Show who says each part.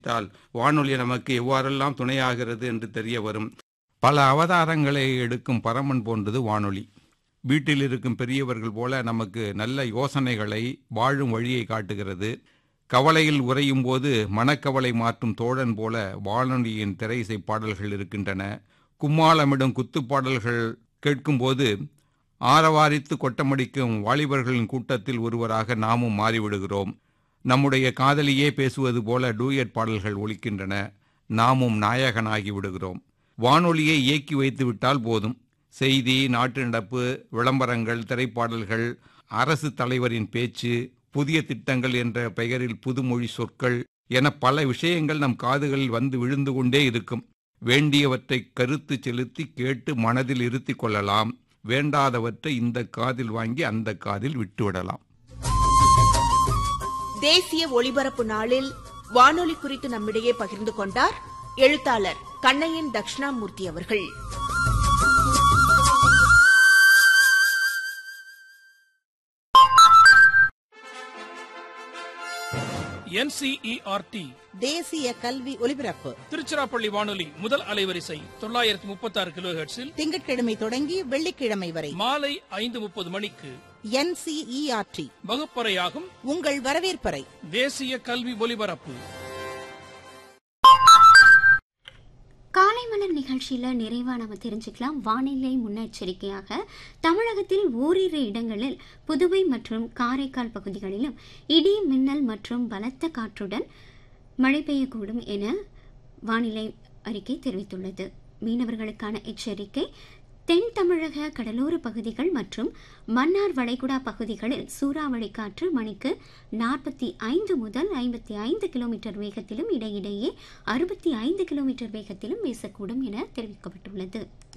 Speaker 1: வானொலி நமக்கு எவ்வாறெல்லாம் துணையாகிறது என்று தெரிய வரும். பல அவதாரங்களை எடுக்கும் பரமன் போன்றது வானொலி. வீட்டில் இருக்கும் பெரியவர்கள் போல நமக்கு நல்ல யோசனைகளை, வாழும் வழியை காட்டுகிறது. கவலையில் உறையும் போது மனக்கவலை மாற்றும் தோழன் போல வானொலியின் திரையிசை பாடல்கள் இருக்கின்றன. கும்மாளமிடும் குத்துப்பாடல்கள் கேட்கும்போது ஆரவாரித்து கொட்டமடிக்கும் வாலிபர்களின் கூட்டத்தில் ஒருவராக நாமும் மாறிவிடுகிறோம். நம்முடைய காதலியே பேசுவது போல டூயட் பாடல்கள் ஒலிக்கின்றன. நாமும் நாயகனாகி விடுகிறோம். வானொலியை இயக்கி வைத்து விட்டால் போதும். செய்தி, நாட்டு நடப்பு, விளம்பரங்கள், திரைப்பாடல்கள், அரசு தலைவரின் பேச்சு, புதிய திட்டங்கள் என்ற பெயரில் புதுமொழி சொற்கள் என பல விஷயங்கள் நம் காதுகளில் வந்து விழுந்து கொண்டே இருக்கும். வேண்டியவற்றை கருத்து செலுத்தி கேட்டு மனதில் இருத்தி கொள்ளலாம். வேண்டாதவற்றை இந்த காதில் வாங்கி அந்த காதில் விட்டுவிடலாம்.
Speaker 2: தேசிய ஒலிபரப்பு நாளில் வானொலி குறித்து நம்மிடையே பகிர்ந்து கொண்டார் எழுத்தாளர் கண்ணையன் தட்சிணாமூர்த்தி அவர்கள்.
Speaker 3: NCERT
Speaker 4: தேசிய கல்வி ஒலிபரப்பு
Speaker 3: திருச்சிராப்பள்ளி வானொலி முதல் அலைவரிசை 936 கிலோஹெர்ட்ஸில்
Speaker 4: திங்கட்கிழமை தொடங்கி வெள்ளிக்கிழமை வரை
Speaker 3: மாலை 5:30 மணிக்கு
Speaker 4: NCERT
Speaker 3: வகுப்பறையாகும்
Speaker 4: உங்கள் வரவேற்பறை.
Speaker 3: தேசிய கல்வி ஒலிபரப்பு.
Speaker 5: காலை மலர் நிகழ்ச்சியில நிறைவா நம்ம தெரிஞ்சுக்கலாம். வானிலை முன்னெச்சரிக்கையாக தமிழகத்தில் ஓரிரு இடங்களில் புதுவை மற்றும் காரைக்கால் பகுதிகளிலும் இடி, மின்னல் மற்றும் பலத்த காற்றுடன் மழை பெய்யக்கூடும் என வானிலை அறிக்கை தெரிவித்துள்ளது. மீனவர்களுக்கான எச்சரிக்கை: தென் தமிழக கடலோர பகுதிகள் மற்றும் மன்னார் வளைகுடா பகுதிகளில் சூறாவளி காற்று மணிக்கு 45 முதல் 55 கிலோமீட்டர் வேகத்திலும் இடையிடையே 65 கிலோமீட்டர் வேகத்திலும் வீசக்கூடும் என தெரிவிக்கப்பட்டுள்ளது.